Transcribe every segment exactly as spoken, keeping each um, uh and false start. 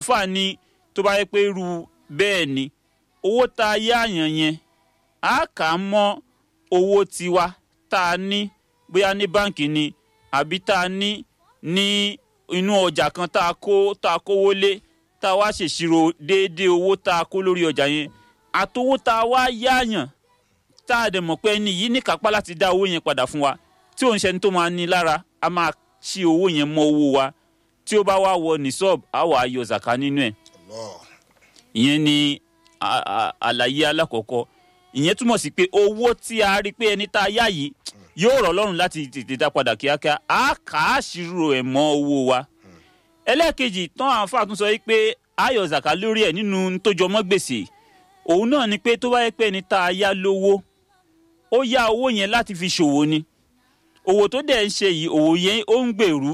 fà ní tó bá yẹ pé irú bẹ́ẹ̀ ni owó tá a yá àyàn yẹn á kà á mọ́ owó tiwa tá a ní bóyá ní báǹkì ni àbí tá a ní ní inú ọjà kan tá a kó tá a kówó lé tá a wá ṣèṣirò déédéé owó tá a kó lórí ọjà yẹn àtowó tá a wá yá àyàn tá a dẹ̀ mọ̀ pé ẹni yìí ní kápá láti dá owó yẹn padà fún wa tí òun ṣẹni tó máa ní lára a máa ṣí owó yẹn mọ́ owó wa tí ó bá wá wọ ní sọ́ọ̀bù á wà á yọ zàká nínú ẹ̀. ìyẹn ni àlàyé alákọ̀ọ́kọ́. ìyẹn túmọ̀ sí pé owó tí a rí pé ẹni tá a yá yìí yóò rọ̀ lọ́rùn láti tètè dá padà kíákíá á kà á ṣírò ẹ̀ mọ́ owó wa. ẹlẹ́ẹ̀kejì tán àǹfààní tún sọ pé á yọ zàká lórí ẹ̀ nínú tó jọmọ́ gbèsè òun náà ni pé tó bá yẹ pé ẹni tá a yá lówó ó yá owó yẹn láti fi ṣòwò ni owó tó dẹ̀ ń ṣe yìí owó yẹn ó ń gbèrú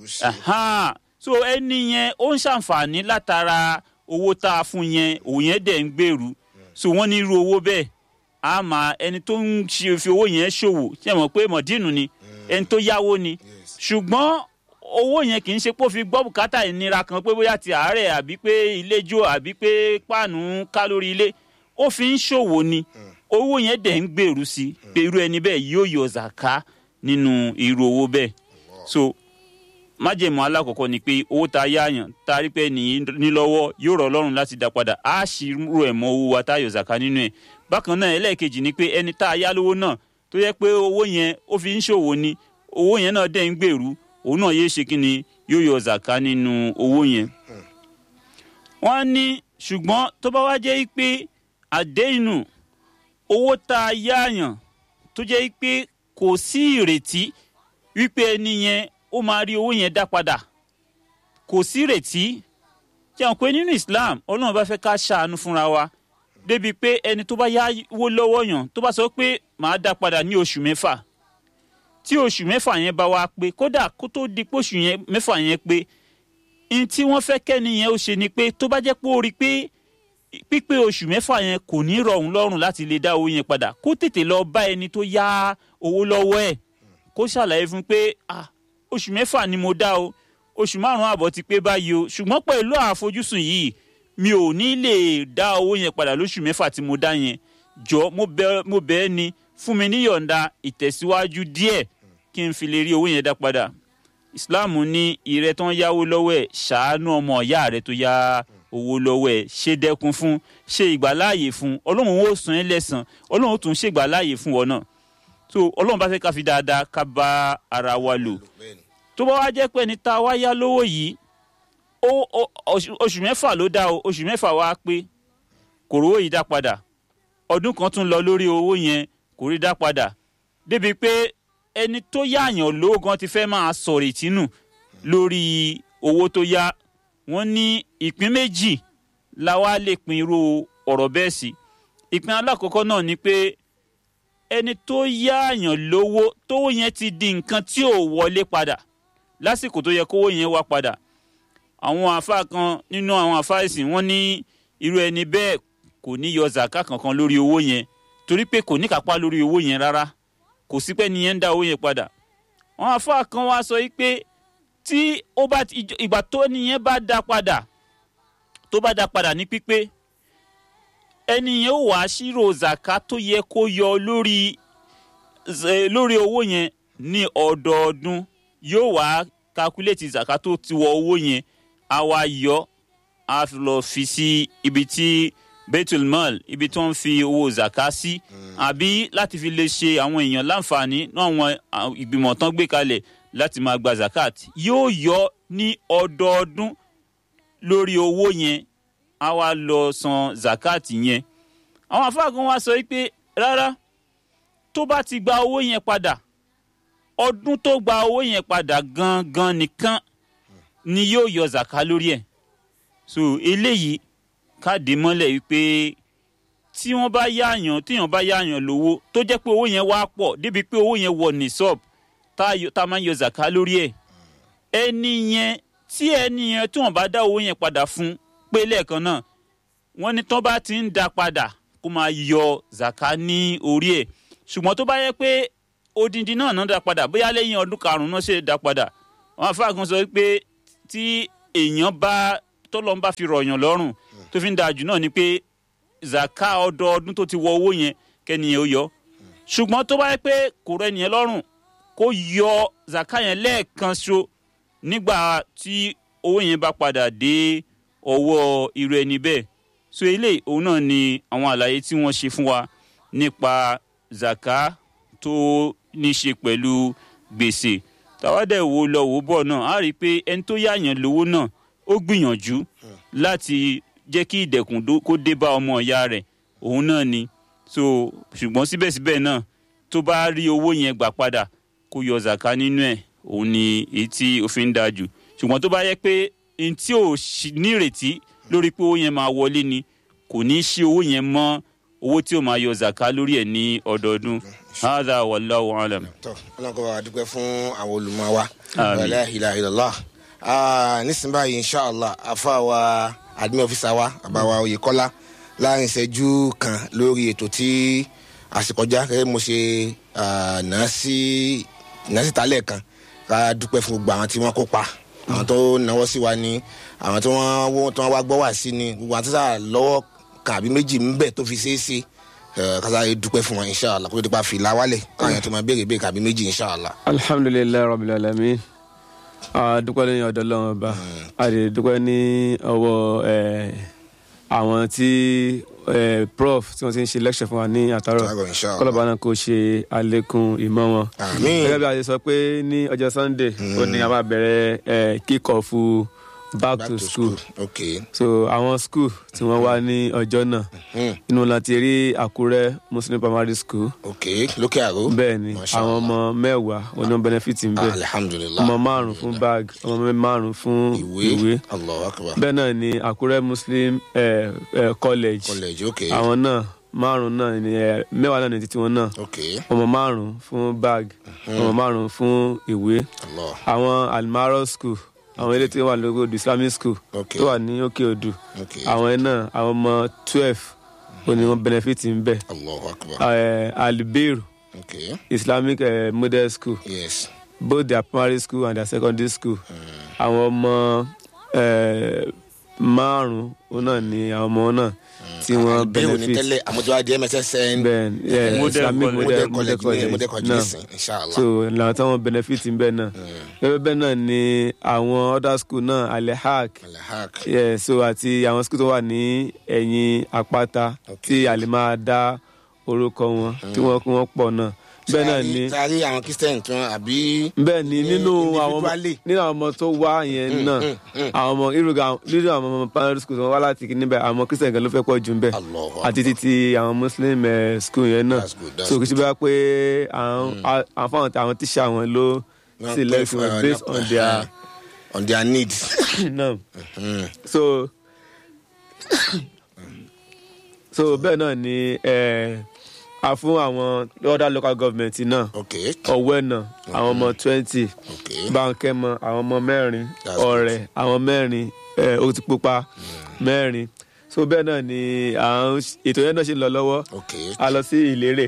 so ẹni yẹn ó ń ṣàǹfààní látara owó tá a fún yẹn owó yẹn dẹ̀ ń gbèrú so wọ́n ní irú owó bẹ́ẹ̀ a máa ẹni tó ń ṣe fi owó yẹn ṣòwò ṣe mọ̀ pé mọ̀dínù ni ẹni tó yáwó ni ṣùgbọ́n owó yẹn kì í ṣe pé ó fi gbọ́ bùkátà ìnira kan pé bóyá ti àárẹ̀ àbí pé ilé jó àbí pé páànù ká lórí ilé ó fi ń ṣòwò ni owó yẹn dẹ̀ ń gbèrú sí pé irú ẹni bẹ́ẹ̀ yóò yọ zàká nínú irú owó bẹ́ẹ̀ so májèmọ́ alákọ̀ọ́kọ́ ni pé owó tá a yáàyàn tá a rí pé nìyí ní lọ́wọ́ yóò rọ̀ lọ́rùn láti dá padà á ṣírò ẹ̀ mọ́ owó wa tá a yọ zàká nínú ẹ̀ bákan náà ẹlẹ́ẹ̀kejì ni pé ẹni tá a yá lówó náà tó yẹ pé owó yẹn ó fi ń ṣòwò ni owó yẹn náà dẹ̀ ń gbèrú òun náà yéé ṣe kí ni yóò yọ zàká nínú owó yẹn. wọ́n ní ṣùgbọ́n tó bá wá jẹ́ pé àdéhùn owó tá a yáàyàn tó jẹ́ pé kò sí ìrètí wípé ẹni yẹn ó máa rí owó yẹn dá padà kò sí ìrètí jẹun pé nínú Islam Ọlọ́run bá fẹ́ ká ṣàánú fúnra wa débi pé ẹni tó bá yáwó lọ́wọ́ yàn tó bá sọ pé màá dá padà ní oṣù mẹ́fà tí oṣù mẹ́fà yẹn bá wá pé kódà kó tó di pé oṣù yẹn mẹ́fà yẹn pé ní tí wọ́n fẹ́ kẹ́ni yẹn ó ṣe ni pé tó bá jẹ́ pé ó rí pé pípé oṣù mẹ́fà yẹn kò ní rọrùn lọ́rùn láti lè dá owó yẹn padà kó tètè lọ bá ẹni tó yá owó lọ́wọ́ ẹ̀ kó ṣàlàyé fún pé ah oṣù mẹ́fà ni mo dá o oṣù márùn-ún àbọ̀ ti pé báyìí o ṣùgbọ́n pẹ̀lú àfojúsùn yìí mi ò ní lè dá owó yẹn padà lóṣù mẹ́fà tí mo dá yẹn jọ mo bẹ̀ mo bẹ̀ ẹ́ ni fún mi níyọ̀ǹda ìtẹ̀síwájú díẹ̀ kí n fi lè rí owó yẹn dá padà. Islam ní ìrẹ́ tó ń yáwó lọ́wọ́ ẹ̀ ṣàánú ọmọ ìyá rẹ̀ tó yá owó lọ́wọ́ ẹ̀ ṣe dẹ́kun fún ṣe ìgbàláàyè fún Ọlọ́run ó san ẹ́ lẹ́san Ọlọ́run tún ṣe ìgbàláàyè fún ọ náà so Ọlọ́run bá fẹ́ ká fi dáadáa ká bá ara wa lò tó bá wá jẹ́ pé ẹni tá a wá yá lówó yìí ó oṣù mẹ́fà ló dá o oṣù mẹ́fà wá pé kò rówó yìí dá padà ọdún kan tún lọ lórí owó yẹn kò rí dá padà débi pé ẹni tó yáàyàn lówó gan ti fẹ́ máa sọ̀rọ̀ ìtínú lórí owó tó yá wọ́n ní ìpín méjì la wá lè pín irú ọ̀rọ̀ bẹ́ẹ̀ sí. ìpín alákọ̀ọ́kọ́ náà ni pé ẹni tó yáàyàn lówó tówó yẹn ti di nǹkan tí ò wọlé padà lásìkò tó yẹ kówó yẹn wá padà àwọn àfáà kan nínú àwọn àfáà ìsìn wọ́n ní irú ẹni bẹ́ẹ̀ kò ní yọ zàká kankan lórí owó yẹn torí pé kò ní kápá lórí owó yẹn rárá kò sí pé nìyẹn ń dá owó yẹn padà. àwọn àfáà kan wá sọ pé tí ó bá ìgbà tó nìyẹn bá dá padà tó bá dá padà ní pípé ẹni yẹn ó wàá ṣírò zàká tó yẹ kó yọ lórí lórí owó yẹn ní ọdọọdún yóò wá kakuléètì zàká tó ti wọ owó yẹn á wá yọ á lọ fi sí ibi tí Baitul Mal ibi tó ń fi owó zàká sí àbí láti fi lè ṣe àwọn èèyàn láǹfààní náà àwọn ìgbìmọ̀ tán gbé kalẹ̀ láti máa gba zakat yóò yọ ní ọdọọdún lórí owó yẹn á wá lọ san zakat yẹn. àwọn afáàgùn wa sọ pé rárá tó bá ti gba owó yẹn padà ọdún tó gba owó yẹn padà gangan nìkan ni yóò yọ zaka lórí ẹ̀. so eléyìí káàdì mọ́lẹ̀ wípé tí wọ́n bá yáàyàn tíyàn bá yáàyàn lówó tó jẹ́ pé owó yẹn wá pọ̀ débi pé owó yẹn wọ ní sọ́ọ̀bù tá a máa ń yọ zaka lórí ẹ̀ ẹni yẹn tí ẹni yẹn tí wọ́n bá dá owó yẹn padà fún pé lẹ́ẹ̀kan náà wọ́n ní tán bá ti ń dá padà kó máa yọ zaka ní orí ẹ̀ ṣùgbọ́n tó bá yẹ pé odindi náà náà dá padà bóyá lẹ́yìn ọdún karùn-ún náà ṣe dá padà wọ́n afáàgùn sọ pé tí èèyàn bá tọ́lọ́run bá fi rọ̀yàn lọ́rùn tó fi ń dáa jù náà ni pé zaka ọdọọdún tó ti wọ owó yẹn kẹ́niyẹn ó yọ ṣùgbọ́n tó bá yẹ pé kò rẹ̀ nìyẹn lọ́rùn kó yọ zaka yẹn lẹ́ẹ̀kan ṣo nígbà tí owó yẹn bá padà dé ọwọ́ irú ẹni bẹ́ẹ̀ so eléyìí òun náà ni àwọn àlàyé tí wọ́n ṣe fún wa nípa zaka tó ní ṣe pẹ̀lú gbèsè tàwádẹ́ wo lọ wò bọ̀ náà á rí i pé ẹni tó yáyàn lówó náà ó gbìyànjú láti jẹ́ kí ìdẹ̀kùn kó dé bá ọmọ ìyá rẹ̀ òun náà ni so ṣùgbọ́n síbẹ̀síbẹ̀ náà tó bá rí owó yẹn gbà padà kó yọ zaka nínú ẹ̀ òun ni èyí tí ó fi ń dáa jù ṣùgbọ́n tó bá yẹ pé n tí ò nírètí lórí pé owó yẹn máa wọlé ni kò ní í ṣe owó yẹn mọ́ owó tí ó máa yọ zaka lórí ẹ̀ ní ọdọọdún hadha wallahu alam. tó ọlọ́kọ̀ wa dúpẹ́ fún àwọn olùmọ̀ wa la ilaha illallah nísìnyí báyìí inshallah afa wa admin officer wa àbáwa Oyèkọ́lá láàrin ìṣẹ́jú kan lórí ètò tí àsìkọjá kẹ́kẹ́ mo ṣe náà sí náà sí tálẹ̀ kan ká dúpẹ́ fún gbogbo àwọn tí wọ́n kópa àwọn tó náwó sí wa ní àwọn tí wọ́n tó wá gbọ́ wá sí ni gbogbo àwọn tí sáà lọ́wọ́ kan àbí méjì ń bẹ̀ tó fi ṣeé ṣe kásá dúpẹ́ fún wọn inshallah kó tó dípa fìlà wálẹ̀ káyọ̀ tó máa béèrè béèrè àbí méjì inshallah. alhamdulilayi rabbil alamin a dúpẹ́ ní ọ̀dọ̀ Ọlọ́run Ọba a lè dúpẹ́ ní ọwọ́ àwọn tí prof tí wọ́n ti ń ṣe lecture fún wa ní àtàrọ̀ kọ́lọ́ba náà kò ṣe àlékún ìmọ̀ wọn. gẹ́gẹ́ bí a ṣe sọ pé ní ọjọ́ Sunday ó ní a máa bẹ̀rẹ̀ kick off back, back to, to school. school okay. so àwọn school tí wọ́n wá ní ọjọ́ náà inú láti rí Àkúrẹ́ Muslim Primary School. okay lókè àrò. bẹ́ẹ̀ ni àwọn ọmọ mẹ́wàá oní benefit ń bẹ alhamdulillah ọmọ márùn fún bag ọmọ márùn fún ìwé Allahu Akbar. bẹ́ẹ̀ náà ni Àkúrẹ́ Muslim eh, eh, college college okay. àwọn náà márùn náà ni mẹ́wàá náà ní títí wọn náà okay. ọmọ márùn fún bag ọmọ márùn fún ìwé àwọn Almaro school àwọn ilé tí wọ́n wà lóko odò Islamic school tó wà ní òkè odò àwọn ẹ̀ náà àwọn ọmọ twelve ó ní wọ́n benefit ń bẹ̀. Allahu Akbar. Albiru okay. Islamic uh, model school yes. both their primary school and their secondary school àwọn ọmọ márùn ó náà ní àwọn ọmọ náà tí wọ́n benefit. bẹ́ẹ̀ ni tẹ́lẹ̀ àmọ́jọ́ adé M S S N Islamic model model college náà inshallah so làwọn táwọn benefit ń bẹ̀ náà bẹ́ẹ̀ bẹ́ẹ̀ náà ni àwọn other school náà Al-Haq yeah, so àti àwọn school tó wà ní ẹ̀yìn àpáta tí a lè máa dá orúkọ wọn tí wọ́n kí wọ́n pọ̀ náà bẹ́ẹ̀ náà ni sáré àwọn Christian tí wọ́n àbí. bẹ́ẹ̀ ni nínú àwọn nínú àwọn ọmọ tó wá yẹn náà àwọn ọmọ irúgà nínú àwọn ọmọ primary school tí wọ́n wá láti níbẹ̀ àwọn Christian kan ló fẹ́ pọ̀ jù ń bẹ̀ àti títí àwọn Muslim school yẹn náà so kì í ṣe bá pé àwọn fáwọn àwọn tíṣà wọn ló select wọn based on their on their needs. no. so so bẹ́ẹ̀ náà ni a fún àwọn other local government náà ọ̀wẹ́ náà àwọn ọmọ twenty Bánkẹ́mọ àwọn ọmọ mẹ́rin Ọ̀rẹ́ àwọn mẹ́rin Òkìtìpupa mẹ́rin so bẹ́ẹ̀ náà ni àwọn ètò yẹn náà ṣe ń lọ lọ́wọ́ a lọ sí Ìlérè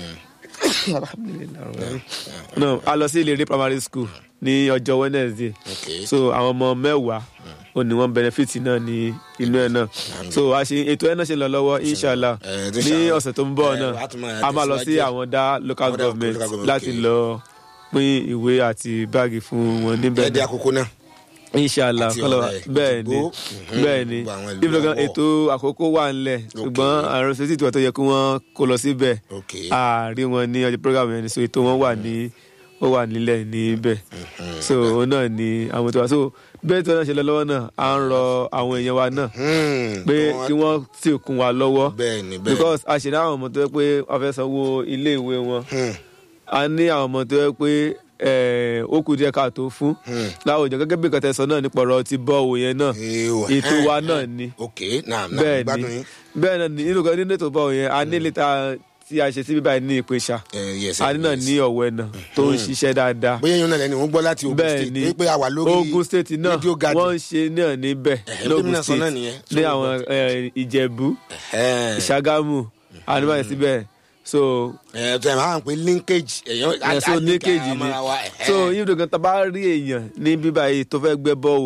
no a lọ sí Ìlérè primary school ní ọjọ́ Wednesday so àwọn ọmọ mẹ́wàá ó ní wọ́n benefit náà ní inú ẹ̀ náà so a ṣe ètò ẹ̀ náà ṣe lọ lọ́wọ́ inshallah ní ọ̀sẹ̀ tó ń bọ̀ náà a máa lọ sí àwọn dá local government láti lọ pín ìwé àti báàgì fún wọn níbẹ̀ ẹ̀ẹ́dẹ́ àkókò náà inshallah kọlọ bẹ́ẹ̀ ni bẹ́ẹ̀ ni ibùdókàn ètò àkókò wà ńlẹ̀ ṣùgbọ́n àrùn sèṣì tí wọ́n tó yẹ kí wọ́n kó lọ síbẹ̀ àárín wọn ní ọjọ́ program yẹn ni so ètò wọn wà ní ó wà nílẹ̀ níbẹ̀ so òun náà ni àwọn tó wà so bẹ́ẹ̀ tó náà ṣe lọ lọ́wọ́ náà à ń rọ àwọn èèyàn wa náà pé kí wọ́n sì kún wa lọ́wọ́ because a ṣe ní àwọn ọmọ tó yẹ pé wọ́n fẹ́ sanwó ilé ìwé wọn a ní àwọn ọmọ tó yẹ pé ó kù díẹ̀ káàtó fún láwùjọ gẹ́gẹ́ bí nǹkan tẹ́ sọ náà nípa ọ̀rọ̀ ti bọ́ọ̀wù yẹn náà ètò wa náà ni bẹ́ẹ̀ ni bẹ́ẹ̀ náà ni nínú nínú ètò bọ́ọ̀wù yẹn a ní lẹ́tà tí a ṣe sí bíbá ní Ìpèsà a ní náà ní Ọ̀wẹ́ náà tó ń ṣiṣẹ́ dáadáa bóyá yẹn náà lẹ́nu ń gbọ́ láti Ogun State pé a wà lórí Ogun State náà wọ́n ń ṣe náà níbẹ̀ lógun State ní àwọn Ìjẹ̀bú Ṣàgámù àníbàyẹ̀ síbẹ̀ so ẹ ẹ máa ń pè linkage èèyàn so linkage ni so yíyí dògán tá a bá rí èèyàn ní bíbá yìí tó fẹ́ gbẹ́ bọ́ọ̀lù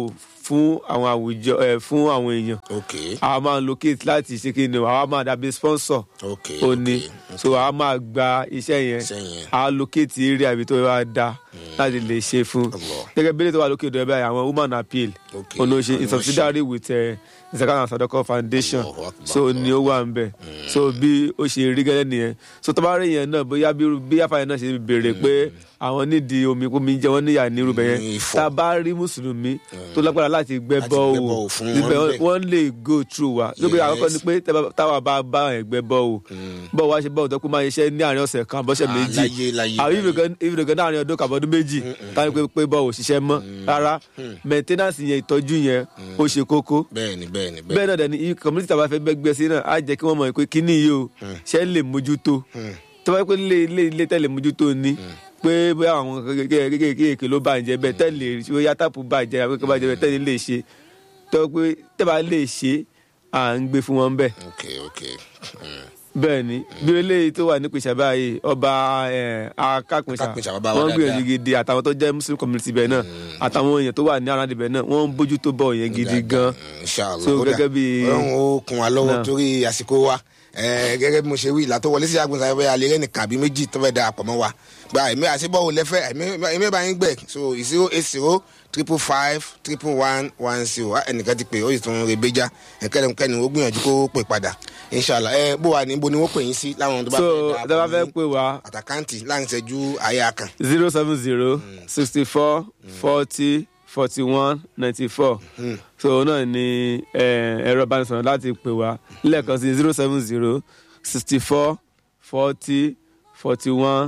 fún àwọn àwùjọ ẹ fún àwọn èèyàn àwa máa locate láti ṣe kí ni àwa máa dàbí sponsor ó ní so àwa máa gba iṣẹ́ yẹn àwa locate area ibi tó wá dá láti lè ṣe fún gẹ́gẹ́ bí tó wà lókè ọ̀dọ̀ ẹ̀ báyìí àwọn woman appeal ọ̀nà ṣe in subsidiary with Zakat and Sadaqah Foundation so ni ó wà ń bẹ̀ so bí ó ṣe rí gẹ́lẹ́ nìyẹn so tó bá rí yẹn náà bóyá bí àfààní náà ṣe béèrè pé àwọn nídìí omi kó mi jẹ wọn níyà ní irú bẹ́yẹn tá a bá rí mùsùlùmí tó lágbára láti gbẹ́ bọ́ọ̀ níbẹ̀ wọ́n lè go through wa lóbi àkọ́kọ́ ni pé táwa bá bá ẹgbẹ́ bọ́ọ̀ bọ́ọ̀ wá ṣe bọ́ọ̀ tó kú máa ṣiṣẹ́ ní àárín ọ̀sẹ̀ kan àbọ̀ṣẹ̀ méjì àwọn ìfìdògán náà àárín ọdún kàbọ̀dún méjì táwọn pé bọ́ọ̀ ṣiṣẹ́ mọ́ rárá maintenance yẹn ìtọ́jú yẹn ó ṣe kókó bẹ́ẹ̀ náà dẹni community tàbá fẹ́ gbẹ́ sí náà á jẹ́ kí wọ́n mọ̀ pé kíní yìí o ṣẹ́ lè mójútó tó bá yẹ pé ilé tẹ́lẹ̀ mójútó ni pé bóyá àwọn kékeré ló bàjẹ́ bẹ́ẹ̀ tẹ́lẹ̀ ṣe bóyá táàpù bàjẹ́ àbíkẹ́ bàjẹ́ bẹ́ẹ̀ tẹ́lẹ̀ lè ṣe tó pé tẹ́bà lè ṣe à ń gbé fún wọn bẹ́ẹ̀. bẹ́ẹ̀ ni bí eléyìí tó wà nípìnṣà báyìí ọba akápìnṣà wọ́n gbìyànjú gidi àtàwọn tó jẹ́ muslim community bẹ́ẹ̀ náà àtàwọn èèyàn tó wà ní aráàlú bẹ́ẹ̀ náà wọ́n ń bójú tó bọ̀ yẹn gidi gan. so gẹ́gẹ́ bí ọlọ́run ó kún wa lọ́wọ́ torí àsìkò wa gẹ́gẹ́ bí mo ṣe wí ìlà tó wọlé sí agbóhùnsáfẹ́ bẹ́ẹ̀ alẹ́ rẹ̀ nìkan àbí méjì tó fẹ́ da àpọ̀ mọ́ wa gba ẹ̀mí àṣebọ̀wò lẹ́fẹ̀ ẹ̀mí bá yín gbẹ̀ so zero eight zero triple five triple one one zero ẹnìkan ti pè ó sì tún rè béjà ẹ̀kẹ́ni ó gbìyànjú kó pè padà inshallah ẹ bó wa ní bo ni wọ́n pè yín sí láwọn tó bá fẹ́ da àpò pè wá àtàkáǹtì láǹ ṣẹ́jú àyà kan. zero seven zero sixty four forty forty one ninety four so náà ni ẹ̀rọ ìbánisọ̀rọ̀ láti pè wá lẹ́ẹ̀kan sí zero seven zero sixty four forty forty one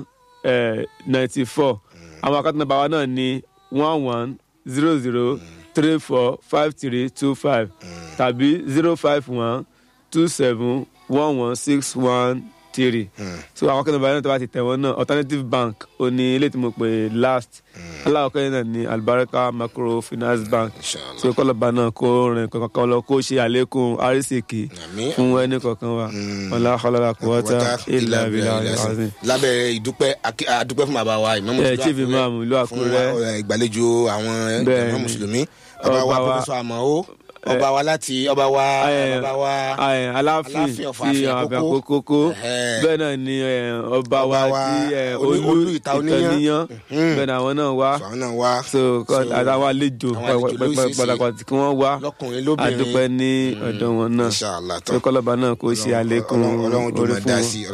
ninety four àwọn àkáǹtì nọ́mbà wa náà ni one one zero zero three four five three two five tàbí zero five one two seven one one six one three so àwọn akẹ́kọ̀ọ́ báyìí náà tó bá ti tẹ̀ wọ́n náà Alternative Bank ó ní ilé tí mo pè last aláwọ̀kọ́ yẹn náà ní Albaraka Microfinance Bank so kọ́lọ́ba náà kó rìn kankan lọ kó ṣe àlékún àrísìkì fún ẹni kankan wa ọ̀la ọ̀la kọ́wọ́tà ìlà ìlà ìlà. lábẹ́ ìdúpẹ́ àdúpẹ́ fún bàbá wa ìmáàmù chief imam ìlú Àkúrẹ́ fún ìgbàlejò àwọn ìmáàmù mùsùlùmí bàbá wa Professor Amao ọba wa láti ọba wa ọba wa aláàfin ti àbẹ̀ àkókò bẹ́ẹ̀ náà ni ọba wa ti olú ìtàníyàn bẹ́ẹ̀ náà àwọn náà wá so àtàwọn àlejò pàtàkì kí wọ́n wá àdúpẹ́ ní ọ̀dọ̀ wọn náà so kọ́lọ́ba náà kò ṣe àlékún orí fún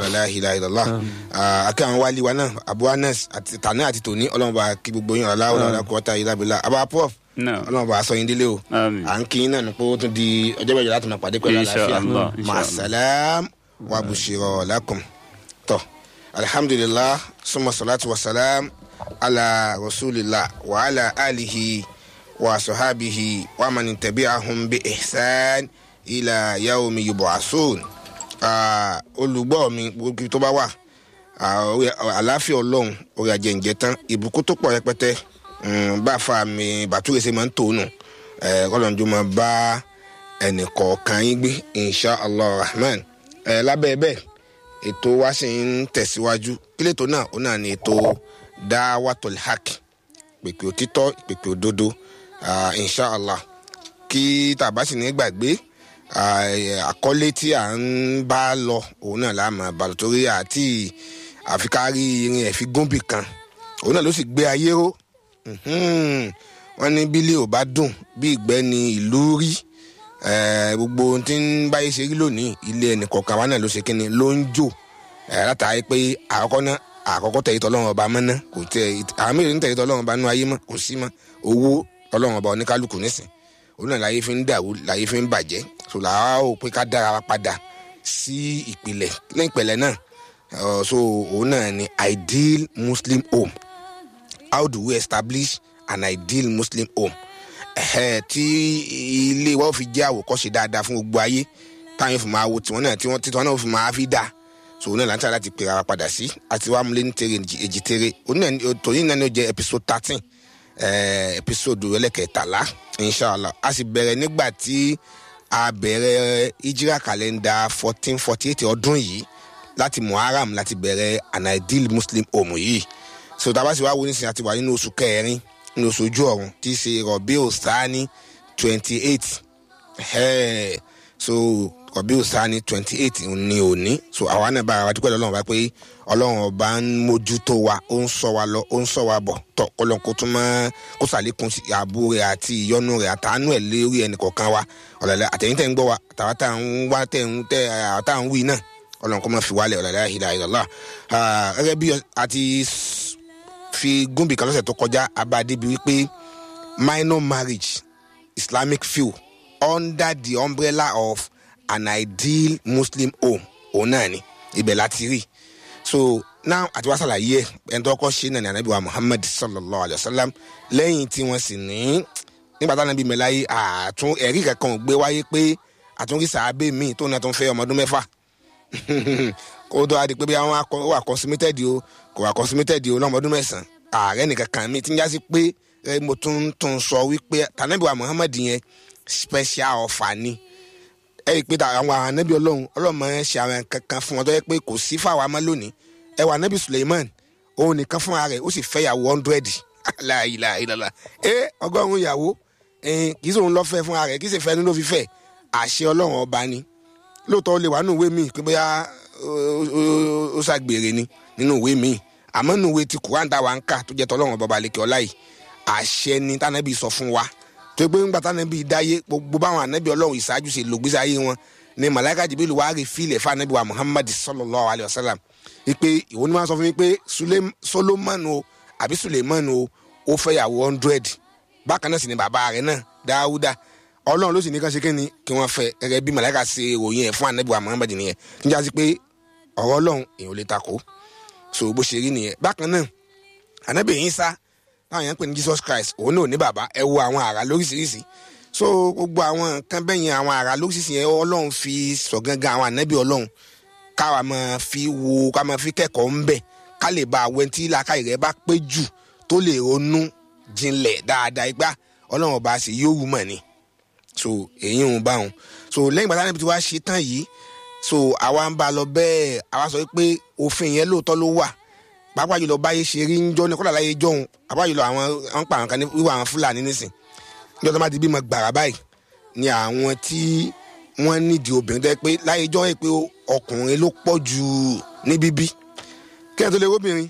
wọn. akẹ́ àwọn wálé wa náà Abu Anas àti tàní àti tòní ọlọ́run bá kí gbogbo yín ọ̀la ọ̀la kọ́ta yìí lábẹ́lá àbá prof ọlọ́run bá aṣọ yín délé o à ń kí yín náà nípò tó di ọjọ́ bẹ̀rẹ̀ láti máa pàdé pẹ̀lú àlàáfíà màsálàm wà bùṣírọ̀ lakum tọ́ alhamdulillah summa salatu wa salam ala rasulillah wa ala alihi wa sahabihi wa man tabi'ahum bi ihsan ila yawmi yub'asun. olùgbọ́ mi gbogbo tó bá wà àlàáfíà ọlọ́run orí ajẹ́njẹ́ tán ìbùkún tó pọ̀ rẹpẹtẹ bá fa mi bàtúrò ṣe máa ń tòónù kọlọ́njú máa bá ẹnì kọ̀ọ̀kan yín gbé insha allah rahman lábẹ́ bẹ́ẹ̀ ètò wa sì ń tẹ̀síwájú kílẹ̀ tó náà ó náà ní ètò dáwàtul haq pèpè òtítọ́ pèpè òdodo insha allah kí tàbá sì ní gbàgbé àkọlé tí à ń bá lọ òun náà la máa bá lọ torí àti àfikárí irin ẹ̀fí gúnbì kan òun náà ló sì gbé ayé ró wọ́n ní bílẹ̀ ò bá dùn bí ìgbẹ́ ni ìlú rí gbogbo ohun tí ń báyé ṣe rí lónìí ilé ẹnì kọ̀ọ̀kan wa náà ló ṣe kíni ló ń jò látàrí pé àkọ́kọ́ náà àkọ́kọ́ tẹ̀yìntọ́ ọlọ́run ọba mọ́ náà kò tẹ̀ àwọn mẹ́rin tẹ̀yìntọ́ ọlọ́run ọba nú ayé mọ́ kò sí mọ́ owó ọlọ́run ọba oníkálukú nísìn òun náà láyé fi ń dàrú láyé fi ń bàjẹ́ so làá ò pé ká dára wa padà sí ìpìlẹ̀ lẹ́yìn ìpìlẹ̀ náà so òun náà ni ideal Muslim home. How do we establish an ideal Muslim home? Ẹ̀hẹ́ tí ilé wa ó fi jẹ́ àwòkọ́ṣe dáadáa fún gbogbo ayé táwọn fi máa wo tiwọn náà tí wọ́n tí wọ́n náà fi máa fi dá so òun náà láti láti pè ara padà sí àti wàá múlẹ̀ ní tèrè èjì tèrè tòyìn náà ni ó jẹ́ episode thirteen episode ẹlẹ́kẹ̀ẹ́tàlá inshallah a sì bẹ̀rẹ̀ nígbà tí a bẹ̀rẹ̀ hijra calendar fourteen forty eight ọdún yìí láti Muharram láti bẹ̀rẹ̀ an ideal Muslim home yìí so tá a bá sì wá wo nísìnyí àti wà nínú oṣù kẹrin nínú oṣù ojú ọ̀run tí í ṣe Rabiul Thani twenty-eight so Rabiu Thani twenty-eight ni òní so àwa náà bá wa dúpẹ́ lọ́wọ́ bá pé Ọlọ́run ọba ń mójútó wa ó ń ṣọ́ wa lọ ó ń ṣọ́ wa bọ̀ tọ́ Ọlọ́run kó tún mọ́ kó ṣàlékún ààbò rẹ̀ àti ìyọ́nú rẹ̀ àtàánú ẹ̀ lórí ẹnì kọ̀ọ̀kan wa ọ̀làlẹ́ àtẹ̀yìn tẹ̀ ń gbọ́ wa àtàwọn tá à ń wá tẹ̀ ń tẹ̀ àtà ń wí náà Ọlọ́run kó má fi wálẹ̀ ọ̀làlẹ́ àhìlá ìlọ́lá gẹ́gẹ́ bí àti fi gúnbì kan lọ́sẹ̀ tó kọjá abáde bí wípé minor marriage Islamic view under the umbrella of an ideal Muslim home òun náà ni ibẹ̀ láti rí so now àti wá ṣàlàyé ẹ̀ ẹni tó kọ́ ṣe náà ní Ànábì wa Muhammad sallallahu alayhi wa sallam lẹ́yìn tí wọ́n sì ní nígbà táwọn Ànábì mẹ́láyé àtún ẹ̀rí kankan ò gbé wáyé pé àtúnrí sàábé míì tó náà tó ń fẹ́ ọmọ ọdún mẹ́fà kó tó a di pé bí àwọn wà consummated o kò wà consummated o lọ́mọ ọdún mẹ́sàn-án ààrẹ nìkan kan mi ti ń jásí pé mo tún tún sọ wípé Ànábì wa Muhammad yẹn special offer ni ẹ rí i pé àwọn Ànábì Ọlọ́run Ọlọ́run máa ń ṣe àwọn kankan fún wọn tó yẹ pé kò sí fáwọn amá lónìí ẹ wà Ànábì Suleiman òun nìkan fún ara rẹ̀ ó sì fẹ́ ìyàwó hundred láìláìlá ẹ ọgọ́rùn-ún ìyàwó kì í sòun lọ fẹ́ fún ara rẹ̀ kì í sì fẹ́ nínú fífẹ́ àṣẹ Ọlọ́run ọba ni lóòótọ́ ó lè wà nínú ìwé mi pé bóyá ó ṣàgbèrè ni nínú ìwé mi àmọ́ nínú ìwé ti Kùránì tá wa ń kà tó jẹ́ tọ́lọ́run ọba balẹ̀ kí ọlá yìí àṣẹ ni tánàbí sọ fún wa tó gbé ńgbà tánàbí dáyé gbogbo báwọn ànábì Ọlọ́run ìṣáájú ṣe lògbèsè ayé wọn ni màláíkà Jibril wá rí fílẹ̀ fún ànábì wa Muhammad sallallahu alayhi wa sallam ipe ìwọ ni wọ́n sọ fún mi pé Solomon o àbí Suleiman o ó fẹ́ yàwó hundred bákan náà sì ni bàbá rẹ̀ náà Dáúdà Ọlọ́run ló sì ní ká ṣe kí ni kí wọ́n fẹ́ gẹ́gẹ́ bí màláíkà ṣe ròyìn ẹ̀ fún ànábì wa Muhammad nìyẹn tí ń já sí pé ọ̀rọ̀ Ọlọ́run èèyàn ò lè takò so bó ṣe rí nìyẹn bákan náà ànábì Ìsá táwọn yẹn ń pè ní Jesus Christ òun náà ò ní bàbá ẹ wo àwọn àrà lóríṣiríṣi so gbogbo àwọn nǹkan bẹ́yìn àwọn àrà lóríṣiríṣi yẹn Ọlọ́run fi sọ gangan àwọn ànábì Ọlọ́run káwa máa fi wo ká máa fi kẹ́kọ̀ọ́ ń bẹ̀ ká lè bá àwọn tí làákàyè rẹ̀ bá pé jù tó lè ronú jinlẹ̀ dáadáa igbá Ọlọ́run ọba sì yóò wù mọ̀ ni so èyí ń bá wọn so lẹ́yìn ìgbà táwọn ibi tí wàá ṣe tán yìí so àwa ń bá lọ bẹ́ẹ̀ àwa sọ pé òfin yẹn lóòótọ́ ló wà pàápàá jùlọ báyé ṣe rí ń jọ ní kọ́lá láyé jọ̀hún pàápàá jùlọ àwọn àwọn pàrọ̀ kan ní wíwá àwọn Fúlàní nísìn níjọ́ tó má ti bímọ gbàrà báyìí ni àwọn tí wọ́n nídìí obìnrin tó yẹ pé láyé jọ́ yẹ pé ọkùnrin ló pọ̀ jù ní bíbí kí ẹ tó lè róbìnrin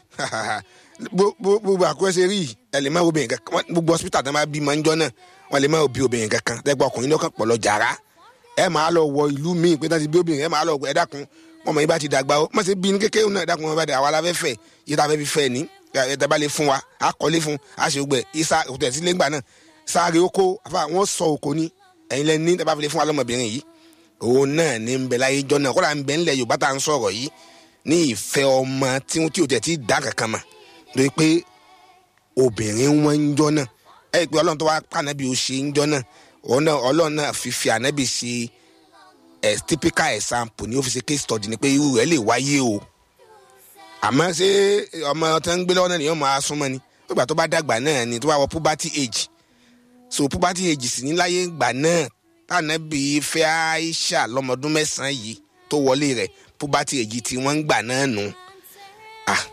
gbogbo àkúrẹ́ ṣe rí ẹ lè má obìnrin kankan gbogbo hospital tó má bímọ ńjọ́ náà wọ́n lè má bí obìnrin kankan tẹ́gbọ́ ọkùnrin lọ́kàn pọ̀ lọ jàrá ẹ máa lọ wọ ìlú míì pé táti bí obìnrin ẹ máa lọ ẹ dákun wọn mọ̀ yín bá ti dàgbà ó má ṣe bí ní kékeré náà dákun wọn bá dé àwa la fẹ́ fẹ́ yìí tá a fẹ́ fi fẹ́ ní ẹ tẹ́ bá lè fún wa á kọ́lé fún a ṣe gbẹ isa òtẹ̀ sílé ńgbà náà sáré oko àfa wọn sọ oko ní ẹ̀yin lẹ́ni ní tẹ́ bá fi lè fún wa lọ́mọbìnrin yìí òun náà ní ń bẹ láyé jọ náà kọ́ra ń bẹ ńlẹ̀ Yorùbá tá à ń sọ̀rọ̀ yìí ní ìfẹ́ ọmọ tí tí ò tẹ̀ tí dá kankan mà lórí pé obìnrin wọn ń jọ náà ẹ pé Ọlọ́run tó wá pànàbí ó ṣe ń jọ náà Ọlọ́run náà fífi ànábì ṣe ẹ typical example ní ọ́fíìsì case study ni pé irú rẹ̀ lè wáyé o àmọ́ ṣé ọmọ tó ń gbé lọ́wọ́ náà nìyẹn máa súnmọ́ ni nígbà tó bá dàgbà náà ni tó bá wọ puberty age so puberty age sì ní láyé ìgbà náà tànàbí fẹ́ Aisha lọ́mọdún mẹ́sàn-án yìí tó wọlé rẹ̀ puberty age tí wọ́n ń gbà náà nù ah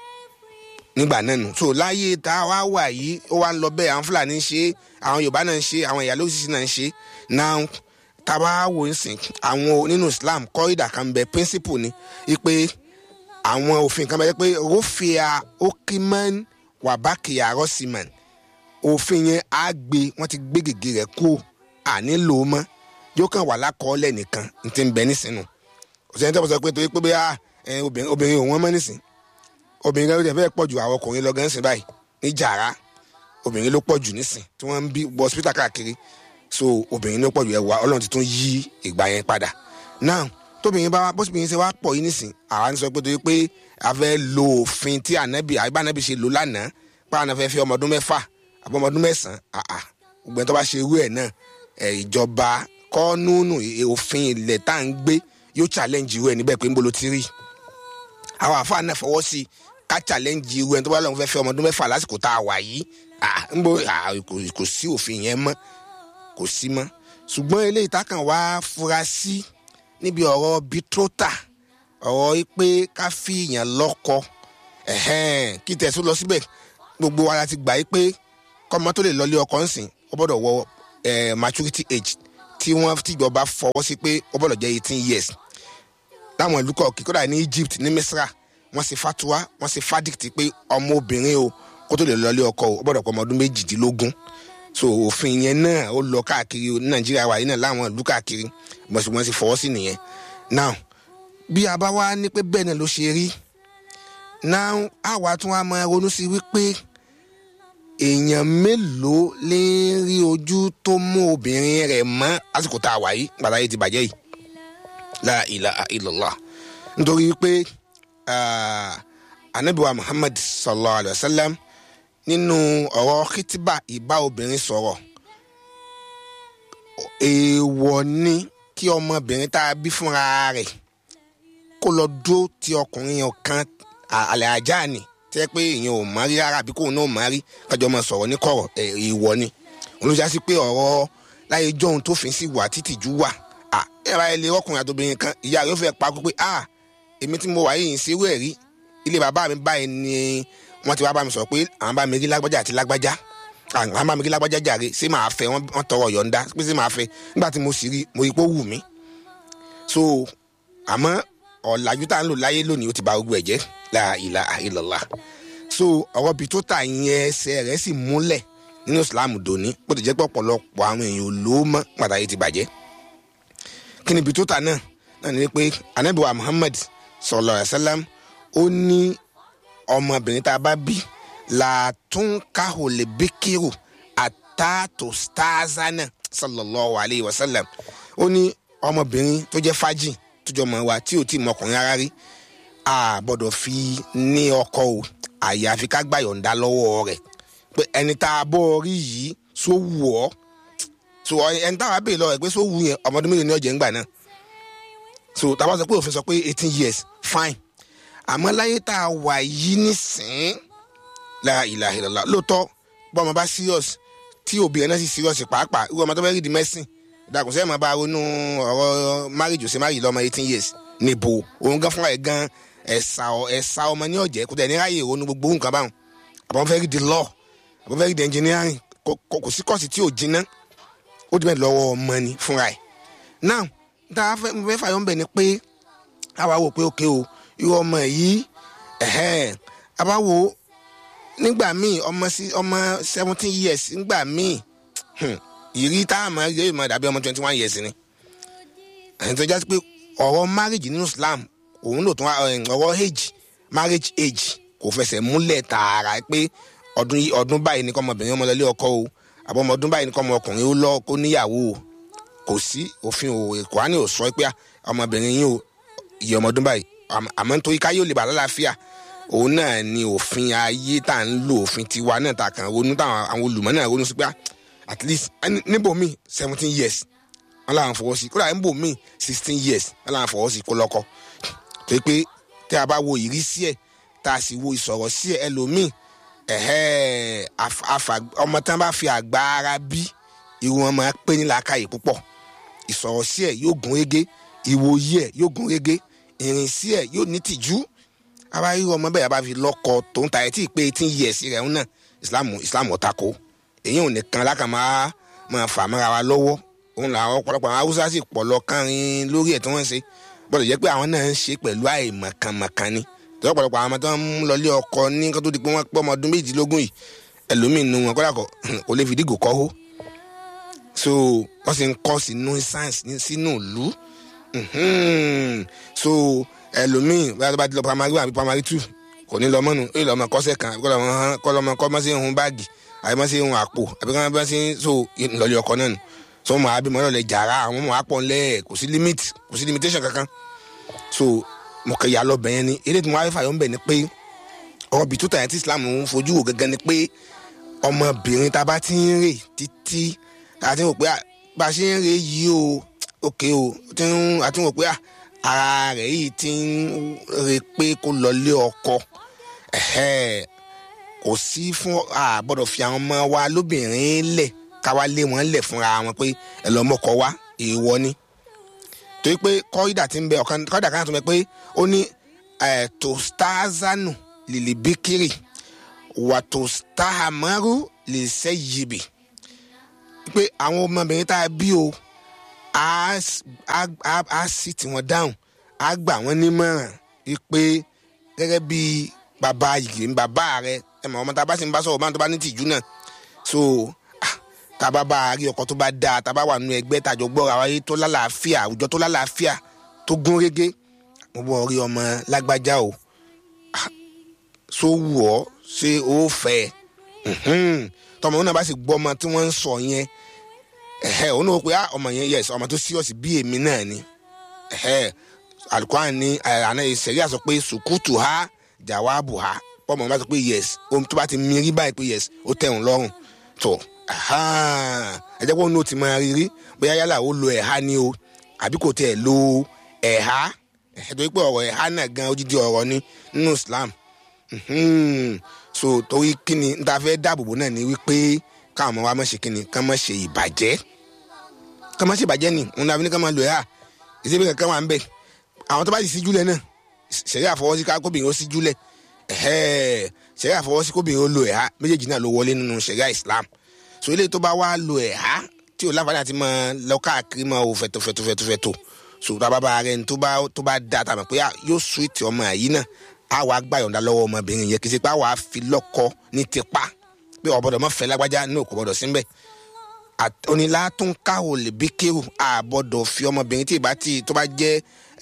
nígbà náà nù so láyé tá a wá wà yìí ó wá ń lọ bẹ́ẹ̀ àwọn Fúlàní ń ṣe àwọn Yorùbá náà ń ṣe àwọn ìyá lóṣìṣì náà ń ṣe now tàbá wo ń sìn àwọn nínú Islam kọ́ìdà kan bẹ principle ni wípé àwọn òfin kan bẹ pé rúfìà okiman wàbákìyà rọ́sìmán òfin yẹn á gbé wọ́n ti gbé gègé rẹ̀ kú ànílò mọ́ yóò kàn wà lákọọ́lẹ̀ nìkan ní ti ń bẹ nísìnyí òṣèlú tó bá sọ pé torí pé bóyá obìnrin òun mọ́ nísìn obìnrin kan ló fẹ́ pọ̀ ju àwọn ọkùnrin lọ gan-an sìn báyìí ní jàrá obìnrin ló pọ̀ jù nísìn tí wọ́n ń bí bọ́ hospital káàkiri so obìnrin ló pọ̀ jù ẹwà Ọlọ́run ti tún yí ìgbà yẹn padà now tóbìnrin bá bó obìnrin ṣe wá pọ̀ yìí nísìn àwa ń sọ pé torí pé a fẹ́ lo òfin tí ànábì àbí ànábì ṣe lò lánàá pé àná fẹ́ fi ọmọ ọdún mẹ́fà àbí ọmọ ọdún mẹ́sàn-án àà gbogbo ẹni tó bá ṣe irú ẹ̀ náà ìjọba kọ́núnù òfin ilẹ̀ tá à ń gbé yóò challenge irú ẹ̀ níbẹ̀ pé ń bolo ti rí àwọn àfáà náà fọwọ́ sí ká challenge irú ẹni tó bá lọ́n fẹ́ fi ọmọ ọdún mẹ́fà lásìkò tá a wà yìí ń bo kò sí òfin yẹn mọ́ kò sí mọ́ ṣùgbọ́n eléyìí tá kàn wá fura sí níbi ọ̀rọ̀ bitrota ọ̀rọ̀ pé ká fi èèyàn lọ́kọ kí tẹ̀sùn lọ síbẹ̀ gbogbo wa la ti gbà yí pé kọ́mọ tó lè lọlé ọkọ ńsìn ó gbọ́dọ̀ wọ eh, maturity age tí wọ́n tìjọba fọwọ́ sí pé ó gbọ́dọ̀ jẹ́ eighteen years láwọn ìlú kọ̀ọ̀kì kódà ní Egypt ní Misra wọ́n ṣe fatuwa wọ́n ṣe fadict pé ọmọ obìnrin o kó tó lè lọlé ọkọ o ó gbọ́dọ̀ pọ̀ ọmọ ọdún méjìdínlógún so òfin yẹn náà ó lọ káàkiri ní Nàìjíríà wà yìí náà láwọn ìlú káàkiri bọ̀sùn wọ́n ṣe fọwọ́ sí nìyẹn. Now bí a bá wá ní pé bẹ́ẹ̀ náà ló ṣe rí now àwa tún wá máa ronú sí wípé èèyàn mélòó lè rí ojú tó mú obìnrin rẹ̀ mọ́ àsìkò tá a wà yìí gbàdá yìí ti bàjẹ́ yìí la ilaha illallah nítorí wípé Ànábì wa Muhammad sallallahu alayhi wa sallam nínú ọ̀rọ̀ kìtìbà ìbá obìnrin sọ̀rọ̀ èèwọ̀ ni kí ọmọbìnrin tá a bí fúnra rẹ̀ kó lọ dúró ti ọkùnrin ọ̀kan àlẹ́ ajá ni tẹ́ pé èèyàn ò mọ̀ rí rárá àbí kóun náà mọ̀ rí kájọ máa sọ̀rọ̀ ní kọ̀rọ̀ èèwọ̀ ni olùjá sí pé ọ̀rọ̀ láyé jọ́hun tó fi sí wà títì jú wà à ẹ bá ilé ọkùnrin àtòbìnrin kan ìyá rẹ̀ ó fẹ́ pa kó pé à èmi tí mo wà yìí ń ṣerú ẹ̀ rí ilé bàbá mi báyìí ni wọ́n ti wá bá mi sọ pé àwọn bá mi rí lágbájá àti lágbájá àwọn bá mi rí lágbájá jàre ṣé màá fẹ́ wọ́n tọrọ yọ̀ǹda pé ṣé màá fẹ́ nígbà tí mo sì rí mo rí pé ó wù mí so àmọ́ ọ̀làjú tá à ń lò láyé lónìí ó ti bà gbogbo ẹ̀ jẹ́ la ilaha illallah so ọ̀rọ̀ bí tó tà yẹn ẹsẹ̀ rẹ̀ sì múlẹ̀ nínú Islam dòní bó ti jẹ́ pé ọ̀pọ̀lọpọ̀ àwọn èèyàn ló mọ́ pàtàkì ti bàjẹ́ kí ni bí tó tà náà náà ni pé Ànábì wa Muhammad sallallahu alaihi wasallam ó ní ọmọbìnrin tá a bá bí làtúnkàhò lè bíkírù àtàtò stazana sallallahu alaihi wasallam ó ní ọmọbìnrin tó jẹ́ fájì tó jọ mọ̀ wá tí ò tí ì mọkùnrin rárá rí a gbọ́dọ̀ fi ní ọkọ o àyàfi ká gbà yọ̀ǹda lọ́wọ́ rẹ̀ pé ẹni tá a bọ́ rí yìí só wù ọ́ so ẹni tá a bèè lọ rẹ̀ pé só wù yẹn ọmọdún mélòó ni ọ̀jẹ̀ ń gbà náà so tá a bá sọ pé òfin sọ pé eighteen years fine àmọ́ láyé tá a wà yìí nísìn la ilaha illallah lóòótọ́ bọ́ ọmọ bá serious tí òbí ẹ̀ náà sì serious pàápàá irú ọmọ tó fẹ́ rí di mẹ́sìn dàkún sẹ́yìn máa bá ronú ọ̀rọ̀ marriage ò sí marriage lọ́mọ eighteen years níbo òun gan fúnra ẹ̀ gan ẹ̀sà ẹ̀sà ọmọ ní ọ̀jẹ̀ kò tẹ̀ ní ráyè ronú gbogbo nǹkan báwọn àbọ̀ fẹ́ rí di law àbọ̀ fẹ́ rí di engineering kò sí kọ́ọ̀sì tí ò jiná ó dì bẹ́ẹ̀ lọ́wọ́ ọmọ ni fúnra ẹ̀ now tá a fẹ́ fàyọ̀ ń bẹ̀ ni pé àwa wò pé òkè o irú ọmọ yìí ẹ̀hẹ́n àbá wo nígbà míì ọmọ sí ọmọ seventeen years nígbà míì ìrí tá a máa rí yóò máa dàbí ọmọ twenty one years ni ẹni tó jásí pé ọ̀rọ̀ marriage nínú Islam òun lò tún ọ̀rọ̀ age marriage age kò fẹsẹ̀ múlẹ̀ tààrà pé ọdún ọdún báyìí ni kọ́ ọmọbìnrin ọmọ lọlé ọkọ o àbọ̀ ọmọ ọdún báyìí ni kọ́ ọmọ ọkùnrin ó lọ kó níyàwó o kò sí òfin o Kùránì ò sọ pé ọmọbìnrin yìí o iye ọmọ ọdún báyìí àmọ́ nítorí káyọ̀ lè bà lálàáfíà òun náà ni òfin ayé tá à ń lò òfin tiwa náà tá a kàn ronú táwọn àwọn olùmọ̀ náà ronú sí pé at least níbo mi seventeen years wọn làwọn fọwọ́ sí kódà níbo mi sixteen years wọn làwọn fọwọ́ sí kó lọ́kọ tó yẹ pé tí a bá wo ìrísí ẹ̀ tá a sì wo ìsọ̀rọ̀ sí ẹ̀ ẹlòmíì ọmọ tí wọn bá fi àgbà ara bí irú wọn máa pé ní làákàyè púpọ̀ ìsọ̀rọ̀ sí ẹ̀ yóò gún régé ìwòye ẹ̀ yóò gún régé ìrìnsí ẹ̀ yóò ní tìjú àbá irú ọmọ bẹ́ẹ̀ bá fi lọ́kọ tó ń ta ẹ̀ tí ì pé eighteen years rẹ̀ ń náà Islam Islam ọ̀tako èyí ò nìkan lákàn máa máa fà mọ́ra wa lọ́wọ́ òun làwọn ọ̀pọ̀lọpọ̀ àwọn Haúsá sì pọ̀ lọ kárin lórí ẹ̀ tí wọ́n ń ṣe gbọ́dọ̀ jẹ́ pé àwọn náà ń ṣe pẹ̀lú àìmọ̀kànmọ̀kàn ni tí ọ̀pọ̀lọpọ̀ àwọn tó ń lọlé ọkọ ní kó tó di pé wọ́n pé ọmọ ọdún méjìdínlógún yìí ẹlòmíín nu wọn kọ́dà kò lè fi dígò kọ́ hó so wọ́n sì ń kọ́ sínú science sínú ìlú so ẹlòmíín bóyá tó bá ti lọ primary one àbí primary two kò ní lọ mọ́nu ó lọ ọmọ kọ́sẹ̀ kan àbí kọ́ lọ́mọ kọ́ mọ́ sí ihun báàgì àbí mọ́ sí ihun àpò àbí kọ́ mọ́ sí so lọ́lé ọkọ náà nù so mọ̀ àbí mọ́ lọ́lẹ̀ jàrá àwọn ọmọ àpọ̀ ńlẹ̀ kò sí limit kò sí limitation kankan so mo kẹ́ ya lọ bẹ̀yẹn ni eré tí mo wá fà yọ̀ ń bẹ̀ ni pé ọ̀rọ̀ bí tó tà yẹn tí Islam ń fojú wò gẹ́gẹ́ ni pé ọmọbìnrin tá a bá ti ń rè títí àti wò pé bá a ṣe ń rè yìí o òkè o àti wò pé ara rẹ̀ yìí ti ń rè pé kó lọlé ọkọ kò sí fún àbọ̀dọ̀ fi àwọn ọmọ wa lóbìnrin lẹ̀ káwá lé wọn lẹ̀ fúnra wọn pé ẹ lọ́ mọ́kọ wá èèwọ̀ ni torí pé kọ́ídà ti ń bẹ ọ̀kan kọ́ídà kan tó mẹ́ pé ó ní tostazanu lili bikiri wa tostahamaru lili sẹ́yìbì pé àwọn ọmọbìnrin tá a bí o á á sì tí wọ́n dáhùn á gbà wọ́n nímọ̀ràn pé gẹ́gẹ́ bí bàbá yìí bàbá rẹ ẹ mọ̀ ọmọ tá a bá sì ń bá sọ̀rọ̀ báwọn tó bá ní tìjú náà so tá a bá bá a rí ọkọ tó bá dáa tá a bá wà nínú ẹgbẹ́ tàjọ gbọ́ra wáyé tó lálàáfíà àwùjọ tó lálàáfíà tó gún régé mo bọ̀ rí ọmọ lágbájá o so wù ọ́ ṣé ó fẹ́ tọmọ náà bá sì gbọ́ ọmọ tí wọ́n ń sọ yẹn ẹ̀hẹ́ òun náà pé ọmọ yẹn yes ọmọ tó síọ̀sì bí èmi náà ni ẹ̀hẹ́ alukóran ní àná ìṣẹ̀rí àsọ pé sùkútù ha jàwáàbù ha pọ́ọ̀mù bá sọ pé yes ohun tó bá ti mírí báyìí pé yes ó tẹ̀wọ̀n lọ́rùn tó ẹ jẹ́ pé òun náà ti máa rírí bóyá yálà ó lo ẹ̀há ni o àbí kò tẹ̀ lo ẹ̀há ẹ̀hẹ́ tó yí pé ọ̀rọ̀ ẹ̀há náà gan odidi ọ̀rọ̀ ni nínú Islam so torí kíni n ta fẹ́ dáàbòbò náà ni wípé káwọn ọmọ wa má ṣe kíni ká má ṣe ìbàjẹ́ ká má ṣe ìbàjẹ́ ni òun náà fi ní ká má lo ẹ̀há ìṣèbí kankan wà ń bẹ̀ àwọn tó bá sì síjú lẹ̀ náà ṣẹ̀rí àfọwọ́sí ká kóbìnrin ó síjú lẹ̀ ṣẹ̀rí àfọwọ́sí kóbìnrin ó lo ẹ̀há méjèèjì náà ló wọlé nínú ṣẹ̀rí Islam so eléyìí tó bá wá lo ẹ̀há tí ò láǹfààní àti máa lọ káàkiri máa wò fẹ̀tọ̀fẹ̀tọ̀fẹ̀tọ̀ so tábà bá rẹ̀ tó bá tó bá da tàbí pé yóò súwìtì ọmọ yìí náà á wàá gbà yọ̀ǹda lọ́wọ́ ọmọbìnrin yẹn kì í ṣe pé á wàá fi lọ́kọ ní tipa pé ọ̀bọ̀dọ̀ mọ́ fẹ́ lágbájá ní òkú ọ̀bọ̀dọ̀ síbẹ̀ onílà tó ń káwọ́ lè bí kéwù àbọ̀dọ̀ fi ọmọbìnrin tí ìbá tí tó bá jẹ́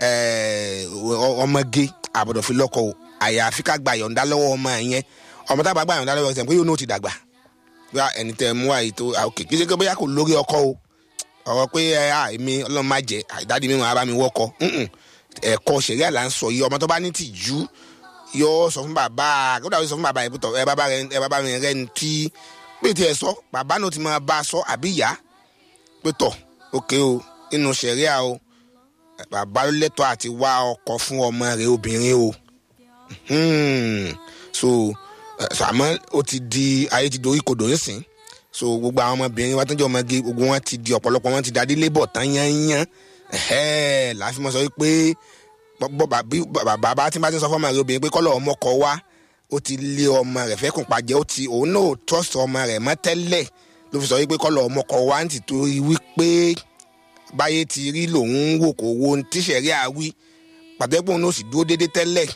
ọmọge àbọ̀dọ̀ fi lọ́kọ o àyàfi ká gbà yọ̀ǹda lọ́wọ́ ọmọ yẹn ọmọ tá a bá gbà yọ̀ǹda lọ́wọ́ ẹ̀ pé yóò ní ó ti dàgbà bí ẹni tẹ́ mú àyè tó òkè kí ṣe pé bóyá kò lórí ọkọ o ọ̀rọ̀ pé èmi ọlọ́run má jẹ́ àìdáde mi wọn á bá mi wọ́kọ ẹ̀kọ́ ṣẹ̀ríà là ń sọ yìí ọmọ tó bá ní tìjú yóò sọ fún bàbá kó dàbí sọ fún bàbá ìbútọ̀ ẹ bàbá rẹ ẹ bàbá mi rẹ ní tí pé tí ẹ sọ bàbá náà ti máa bá a sọ àbí ìyá pé tọ̀ òkè o nínú ṣẹ̀ríà o bàbá ló lẹ́tọ̀ọ́ àti wá ọkọ fún ọmọ rẹ obìnrin o so àmọ́ ó ti di ayé ti dorí kodò nísìn so gbogbo àwọn ọmọbìnrin wa tó ń jẹ́ ọmọge gbogbo wọn ti di ọ̀pọ̀lọpọ̀ wọn ti dá délé bọ̀ tán yányán láàfin mọ́ sọ wípé bàbá tí bá ti sọ fún ọmọ rẹ obìnrin pé kọ́lọ̀ ọmọ kọ wá ó ti lé ọmọ rẹ fẹ́ kùn pàjẹ́ ó ti òun náà trust ọmọ rẹ mọ́ tẹ́lẹ̀ ló fi sọ wípé kọ́lọ̀ ọmọ kọ wá ní tìtorí wípé báyé ti rí lòun wò kó wo tíṣẹ̀rí àwí pàtẹ́pọ̀ náà sì dúró déédéé tẹ́lẹ̀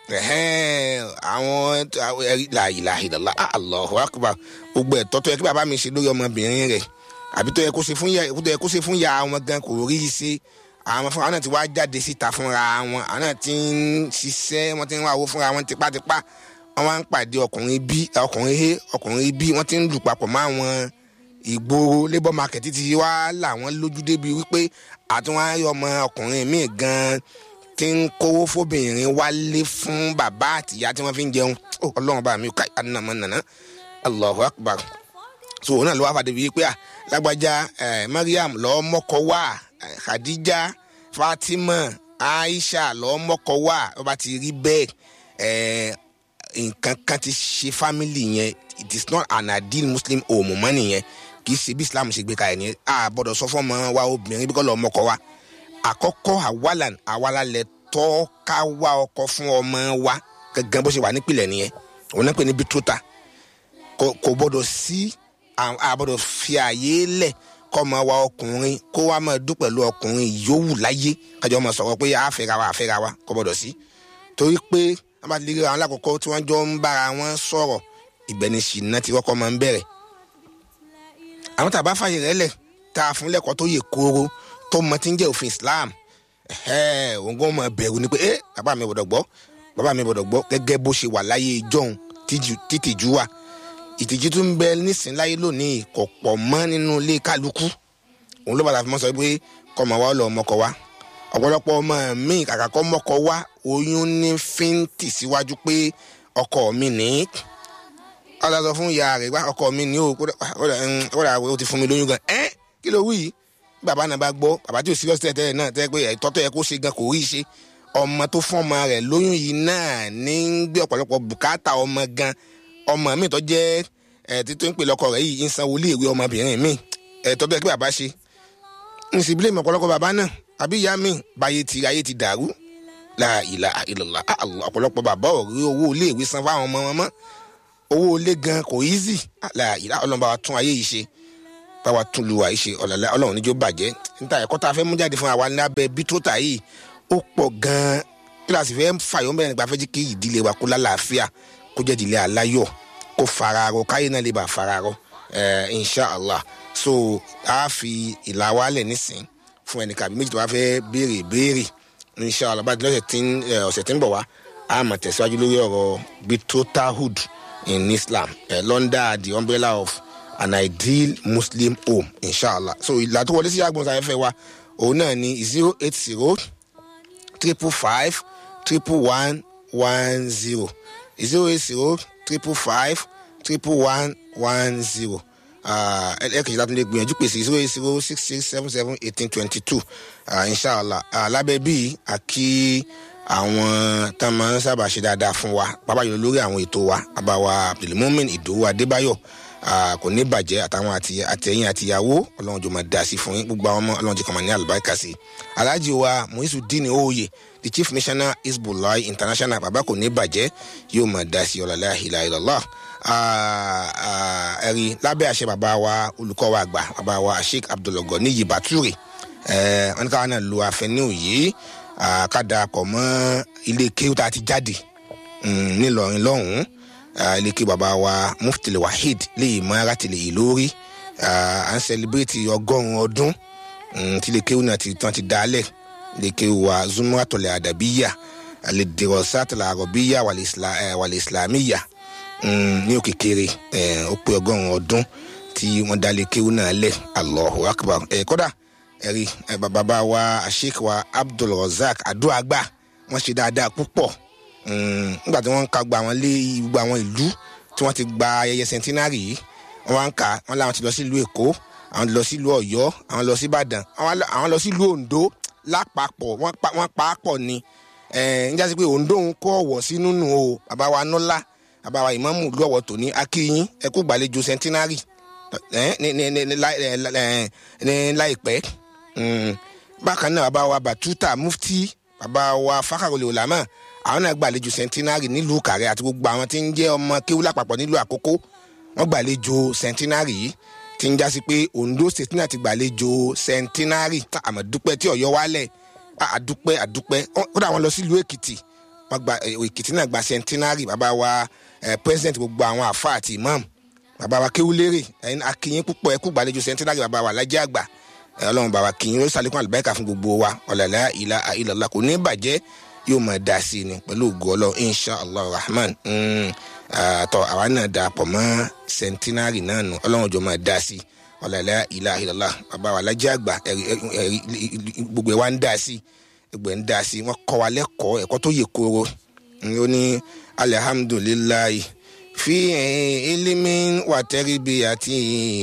àwọn la ilaha illallah Allahu akbar gbogbo ẹ̀tọ́ tó yẹ kí bàbá mi ṣe lórí ọmọbìnrin rẹ̀ àbí tó yẹ kó ṣe fún ya tó yẹ kó ṣe fún ya wọn gan kò rí i ṣe àwọn fúnra wọn náà ti wá jáde síta fúnra wọn àwọn náà ti ń ṣiṣẹ́ wọn ti ń wá owó fúnra wọn tipátipá wọn wá ń pàdé ọkùnrin bí ọkùnrin he ọkùnrin bí wọn ti ń lù papọ̀ mọ́ àwọn ìgboro labour market ti wá là wọn lójú débi wípé àtúnwárí ọmọ ọkùnrin míì gan tí ń kówó fóbìnrin wálé fún bàbá àtìyá tí wọ́n fi ń jẹun ọlọ́run bá mi ká ànàmọ́ nàná Allahu akbar so òun náà ló wá fàdé bíi pé à lágbájá Mariam lọ́ọ́ mọ́kọ wá Khadija Fatima Aisha lọ́ọ́ mọ́kọ wá ó bá ti rí bẹ́ẹ̀ nǹkan kan ti ṣe family yẹn it is not an ideal Muslim home mọ́ nìyẹn kì í ṣe bí Islam ṣe gbé kalẹ̀ ní a gbọ́dọ̀ sọ fún ọmọ wa obìnrin bí kò lọ́ọ́ mọ́kọ wá àkọ́kọ́ àwàlàn àwàlálẹ̀ tọ́ ká wá ọkọ fún ọmọ wa gẹ́gẹ́ bó ṣe wà nípìnlẹ̀ nìyẹn òun náà pè ní bitrota kò gbọ́dọ̀ sí àbọ̀dọ̀ fi àyè lẹ̀ kọ́ ọmọ wa ọkùnrin kó wá máa dún pẹ̀lú ọkùnrin yòówù láyé kájọ máa sọ̀rọ̀ pé àfẹ́ra wa àfẹ́ra wa kò gbọ́dọ̀ sí torí pé wọ́n bá ti lè rí àwọn alákọ̀ọ́kọ́ tí wọ́n jọ ń bára wọn sọ̀rọ̀ ìbẹ̀nisìnà tí kọ́kọ́ máa ń bẹ̀rẹ̀ àwọn tàbá fàyè rẹ̀ lẹ̀ tá a fún lẹ́kọ̀ọ́ tó yè kóró tó mọ tí ń jẹ́ òfin Islam òun kò mọ bẹ̀rù ni pé ẹ bàbá mi gbọ́dọ̀ gbọ́ bàbá mi gbọ́dọ̀ gbọ́ gẹ́gẹ́ bó ṣe wà láyé ìjọ́un títìjú wà ìtìjú tún ń bẹ nísìnyí láyé lónìí kò pọ̀ mọ́ nínú ilé kálukú òun ló bá la fi mọ́ sọ pé kọ́ ọmọ wa lọ mọ́kọ wa ọ̀pọ̀lọpọ̀ ọmọ mi kàkà kọ́ mọ́kọ wa oyún ní fíntì síwájú pé ọkọ mi ní ọ̀dà sọ fún ìyá rẹ̀ wá ọkọ mi ní ó ti fún mi lóyún gan ẹ́ kí ló wí yìí bàbá náà bá gbọ́ bàbá tí ò sí lọ́sítẹ̀ tẹ́lẹ̀ náà tẹ́ pé ẹ̀tọ́ tó yẹ kó ṣe gan kò rí ṣe ọmọ tó fún ọmọ rẹ̀ lóyún yìí náà ní ń gbé ọ̀pọ̀lọpọ̀ bùkátà ọmọ gan ọmọ mi tó jẹ́ ẹ̀ tí tó ń pè lọ́kọ rẹ̀ yìí ń sanwó ilé ìwé ọmọbìnrin mi ẹ̀tọ́ tó yẹ kí bàbá ṣe ń sì bílẹ̀ ọ̀pọ̀lọpọ̀ bàbá náà àbí ìyá mi báyé ti ayé ti dàrú la ilaha illallah ọ̀pọ̀lọpọ̀ bàbá ò rí owó ilé ìwé san fáwọn ọmọ wọn mọ́ owó ilé gan kò easy la ilaha ọlọ́mọba wa tún ayé yìí ṣe báwa tún lu àìṣe ọ̀làlá ọlọ́run níjó bàjẹ́ níta ẹ̀kọ́ tá a fẹ́ mú jáde fún àwa lábẹ́ bí tó tà yìí ó pọ̀ gan-an kíláàsì fẹ́ fàyọ́ mẹ́rin nípa fẹ́ jí kí ìdílé wa kó lálàáfíà kó jẹ́ ìdílé aláyọ̀ kó fararọ káyé náà lè bá fararọ ẹ̀ inshallah so a fi ìlà wa lẹ̀ nísìn fún ẹnìkan àbí méjì tó wá fẹ́ béèrè béèrè inshallah bá lọ́sẹ̀ tí ọ̀sẹ̀ tí ń bọ̀ wá a máa tẹ̀síwájú lórí ọ̀rọ̀ betrothhood in Islam uh, under the umbrella of an ideal Muslim home inshallah so ìlà tó wọlé sí agbóhùnsáfẹ́fẹ́ wa òun náà ni zero eight zero triple five triple one one zero zero eight zero triple five triple one one zero ẹ̀ẹ́dẹ́gbẹ̀jì láti lè gbìyànjú pèsè zero eight zero six six seven seven eighteen twenty two inshallah lábẹ́ bíi àkí àwọn tá a máa ń sábà ṣe dáadáa fún wa pàápàá yìí lórí àwọn ètò wa àbáwá Abdulmumin Ìdòwú Adébáyọ̀ kò ní bàjẹ́ àtàwọn àtẹ̀yìn àtìyàwó ọlọ́run jọ máa dá sí fún yín gbogbo àwọn ọmọ ọlọ́run jẹ́ kàn máa ní àlùbáríkà sí i Alhaji wa Muisudeen Oye the chief missioner Hizbullah International bàbá kò ní bàjẹ́ yóò máa dá sí ọ̀là la ilaha illallah ẹ̀rí lábẹ́ àṣẹ bàbá wa olùkọ́ wa àgbà bàbá wa Sheikh Abdulganiyi Bature wọn ní káwọn náà lo àfẹnú yìí kádàkọ̀ mọ́ ilé kéwú tá a ti jáde nílọrin lọ́hùn-ún ilé kéwú bàbá wa Mufti Wahid lè mọ ara tìlẹ̀ yìí lórí à ń sẹlẹ̀bírẹ̀tì ọgọ́rùn-ún ọdún tí ilé kéwú náà ti tán ti dálẹ̀ ilé kéwú wa Zumratul Adabiyya al-Dirasat al-Arabiyya wal-Islamiyya ní òkè kéré ó pé ọgọ́rùn-ún ọdún tí wọ́n dá ilé kéwú náà lẹ̀ Allahu Akbar kódà ẹ̀rí bàbá wa Sheikh wa Abdul Razak Adúàgbà wọ́n ṣe dáadáa púpọ̀ nígbà tí wọ́n ń ka gba àwọn ilé gbogbo àwọn ìlú tí wọ́n ti gba ayẹyẹ centenary yìí wọ́n wá ń kà wọ́n láwọn ti lọ sí ìlú Èkó àwọn ti lọ sí ìlú Ọ̀yọ́ àwọn lọ sí Ìbàdàn àwọn lọ sí ìlú Oǹdó lápapọ̀ wọ́n pa á pọ̀ ni ń jásí pé Oǹdó ń kó ọ̀wọ̀ sínú nù o bàbá wa Nọ́lá bàbá wa ìmáàmù ìlú Ọ̀wọ̀ tòní akíyín ẹ kú gbàlejò centenary ní láìpẹ́ bákan náà bàbá wa Batuta Mufti bàbá wa Fakharul Ulama àwọn náà gbàlejò centenary nílùú Kàrẹ́ àti gbogbo àwọn tí ń jẹ́ ọmọ kéwú lápapọ̀ nílùú Àkókó wọ́n gbàlejò centenary yìí tí ń jásí pé Ondo state náà ti gbàlejò centenary àmọ̀dúpẹ́ tí Ọ̀yọ́ wálẹ̀ àdúpẹ́ àdúpẹ́ kódà wọ́n lọ sílùú Èkìtì wọ́n gba Èkìtì náà gba centenary bàbá wa president gbogbo àwọn àfa àti imam bàbá wa Kéwúlérè akínyín púpọ̀ ẹkú gbàlejò centenary bàbá wa Lájẹ́ Àgbà ọlọ́run bàbá kìnyín ló sàlékún àlùbáríkà fún gbogbo wa ọ̀làlá ilaha illallah kò ní bàjẹ́ yóò máa dá sí i ni pẹ̀lú ògo ọlọ́run inshallah rahman àtọ̀ àwa náà dà pọ̀ mọ́ centenary náà nù ọlọ́run jọ máa dá sí i ọ̀làlá ilaha illallah bàbá wa Lájẹ́ Àgbà gbogbo ẹ̀ wá ń dá sí i gbogbo ẹ̀ ń dá sí i wọ́n kọ́ wa lẹ́kọ̀ọ́ ẹ̀kọ́ tó yè kóró ó ní alhamdulillahi fi ilimin wa tarbiyati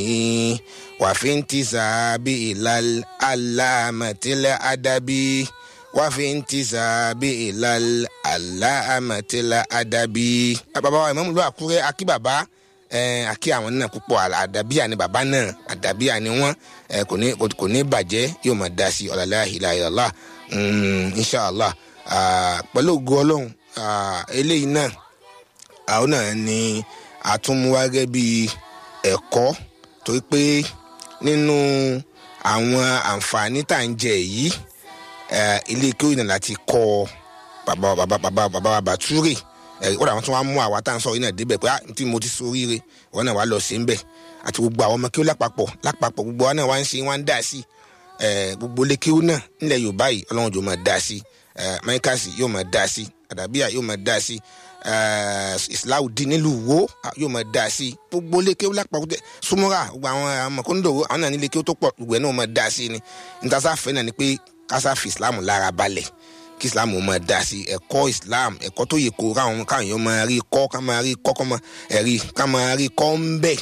wa fi intisabi ilal alamatil adabi wa fi intisabi ilal alamatil adabi. Bàbá wa Ìmáàmù ìlú Àkúrẹ́ akí bàbá akí àwọn náà púpọ̀ àdàbíyà ni bàbá náà àdàbíyà ni wọ́n kò ní bàjẹ́ yóò máa dá sí ọ̀là la ilaha illallah inshallah pẹ̀lú ògo Ọlọ́run eléyìí náà àwọn náà ni àtúnmúwá gẹ́gẹ́ bí ẹ̀kọ́ torí pé nínú àwọn àǹfààní tá à ń jẹ yìí ilé kéwì náà láti kọ́ bàbá bàbá bàbá bàbá wa Bàtúrè ó dà wọ́n tún wá mú àwa tá à ń sọ yìí náà débẹ̀ pé tí mo ti soríire wọ́n náà wá lọ sí ń bẹ̀ àti gbogbo àwọn ọmọ kéwì lápapọ̀ lápapọ̀ gbogbo wa náà wá ń ṣe wá ń dà sí gbogbo ilé kéwì náà nílẹ̀ Yorùbá yìí Ọlọ́run jò máa dà sí Máíkàsì yóò máa dà sí Àdàbíyà yóò máa dà sí Islahudeen nílùú Wo yóò máa dà sí gbogbo lékeu lápapọ̀ Súmúrà gbogbo àwọn amọ̀kóńdòwò àwọn náà ní lékeu tó pọ̀ gbogbo ẹ̀ náà máa dà sí ni níta fẹ́ náà ni pé kásá fi Islam lára balẹ̀ kí Islam máa dà sí ẹ̀kọ́ Islam ẹ̀kọ́ tó yẹ kó káwọn káwọn yóò máa rí kọ́ ká máa rí kọ́ kọ́ máa rí ká máa rí kọ́ ń bẹ̀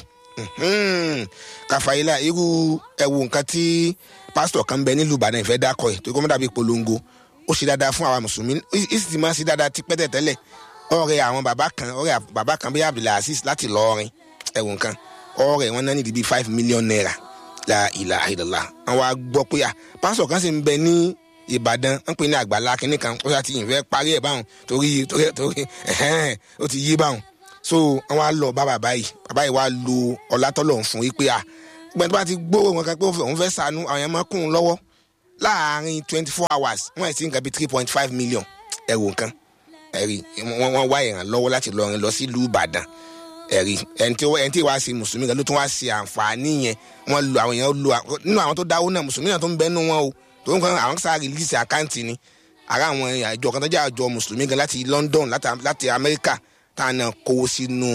káfáyélà irú ẹ̀wù nǹkan tí pásítọ̀ kan bẹ nílùú Ìbàdàn ìfẹ́ dákọ̀ ẹ̀ tó kọ́ mọ́ dàbí polongo ó ṣe dáadáa fún àwa mùsùlùmí ó sì máa ṣe dáadáa ti pẹ́tẹ̀ tẹ́lẹ̀ ọ̀rẹ́ àwọn bàbá kan ọ̀rẹ́ bàbá kan bí Abdulaziz láti lọrin ẹ̀wọ̀n kan ọ̀rẹ́ wọn náà ní bíi five million naira la ilaha illallah àwọn wa gbọ́ pé à pásọ̀ kan sì ń bẹ ní Ìbàdàn wọ́n pè ní Àgbàlá kínní kan ó yà ti ìfẹ́ parí ẹ̀ báwọn torí torí torí ẹ̀hẹ́n ó ti yí báwọn so àwọn á lọ bá bàbá yìí bàbá yìí wá lo ọlátọ́lọ̀ fún yìí pé à gbẹ̀ntàn bá ti gbówó wọn kan pé òun fẹ́ sànú àwọn yẹn máa kún un lọ́wọ́ láàárín twenty four hours wọ́n ẹ̀ sí nǹkan bíi three point five million ẹ̀rù nǹkan ẹ̀rí wọ́n wọ́n wá ìrànlọ́wọ́ láti lọrin lọ sí ìlú Ìbàdàn ẹ̀rí ẹni tí ẹni tí wàá ṣe mùsùlùmí kan ló tún wá ṣe àǹfààní yẹn wọ́n lu àwọn èèyàn lu nínú àwọn tó dáwó náà mùsùlùmí náà tó ń bẹ nínú wọn o tó ń kọ́ àwọn sáà rìlíìsì àkáǹtì ni ara àwọn àjọ kan tó jẹ́ àjọ mùsùlùmí kan láti London láti Amẹ́ríkà táwọn náà kówó sínú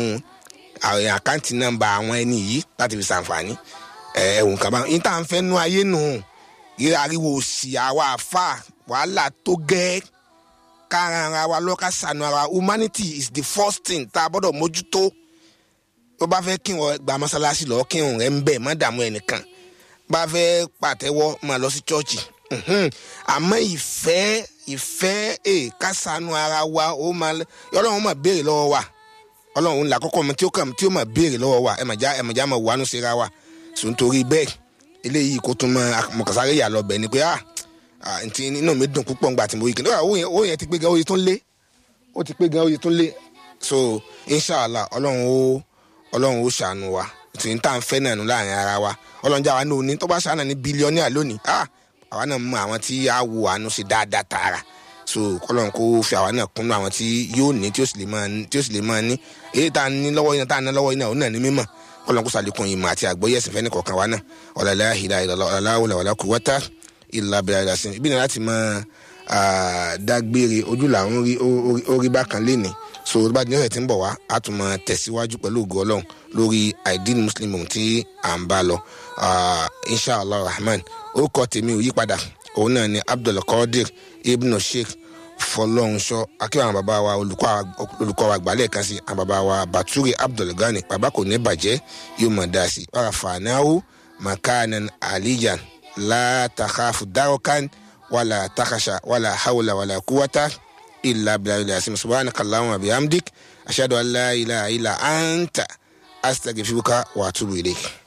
àkáǹtì nọ́mbà àwọn ẹni yìí láti fi ṣàǹfààní ẹ̀wọ̀n kan báwọn ìta ń fẹ́ nú ayé nù ariwo òsì àwa àfà wàhálà tó gẹ́ kára ara wa lọ́ka sànù ara humanity is the first thing tá a gbọ́dọ̀ mójútó tó bá fẹ́ kírun gba mọ́sálásí lọ kírun rẹ̀ ń bẹ̀ má dààmú ẹnìkan bá fẹ́ pàtẹ́wọ́ máa lọ sí chọ́ọ̀chì àmọ́ ìfẹ́ ìfẹ́ ẹ̀ ká sànù ara wa ó máa Ọlọ́run máa béèrè lọ́wọ́ wa Ọlọ́run là kọ́kọ́ mi tí ó kàn tí ó máa béèrè lọ́wọ́ wa ẹ̀ mà já ẹ̀ mà já máa wánú síra wa sùn nítorí bẹ́ẹ̀ eléyìí kó tún máa mọ̀kàsáré yà lọ bẹ̀ ni pé ah ntí inú mi dùn púpọ̀ ńgbà tí mo yí kí ó yẹn ti pé gan oye tó ń lé ó ti pé gan oye tó ń lé so inshallah Ọlọ́run ó Ọlọ́run ó ṣàánú wa tí n tà ń fẹ́ náà nù láàrin ara wa Ọlọ́run já wa ní òní tó bá ṣàánú ní bílíọ̀nìà lónìí ah àwa náà mú àwọn tí á wo àánú sí dáadáa tààrà so Ọlọ́run kó fi àwa náà kúnnú àwọn tí yóò ní tí ó sì lè máa ní tí ó sì lè máa ní èyí tá a ní lọ́wọ́ yìí tá a ní lọ́wọ́ yìí náà ó náà ní mímọ̀ Ọlọ́run kó ṣàlékún ìmọ̀ àti àgbọ́yé ẹ̀sìn fẹ́ni kọ̀ọ̀kan wa náà wala ilaha illallah wala hawla wala quwwata illa billahi sin ibi náà láti máa dágbére ojú làwọn rí orí bákan léni so bá dín ọ̀sẹ̀ tí ń bọ̀ wá a tún máa tẹ̀síwájú pẹ̀lú ògo Ọlọ́run lórí Ideal Muslim Home tí à ń bá lọ inshallah rahman ó kọ́ tèmi ò yípadà òun náà ni Abdulkadir Ibn Sheikh Fọlọ́runṣọ́ akíwà àwọn bàbá wa olùkọ́ wa gbàlẹ́ kan sí àwọn bàbá wa Baturi Abdulgani bàbá kò ní bàjẹ́ yóò mọ̀ dá sí wàrà fàánáwó makanan aliyan la takhafu darokan wala takasha wala hawla wala quwwata illa billahi asim subhanaka allahumma bihamdik ashhadu an la ilaha illa anta astaghfiruka wa atubu ilayk.